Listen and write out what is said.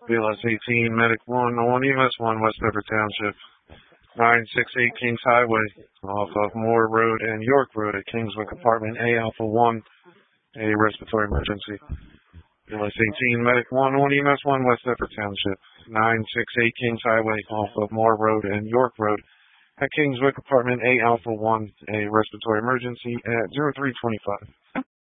BLS 18, Medic 1 on EMS 1, West Bedford Township. 968 Kings Highway off of Moore Road and York Road at Kingswood Compartment A Alpha 1, a respiratory emergency. BLS 18, Medic 1 on EMS 1, West Bedford Township. 968 Kings Highway off of Moore Road and York Road at Kingswood Compartment A Alpha 1, a respiratory emergency at 0325.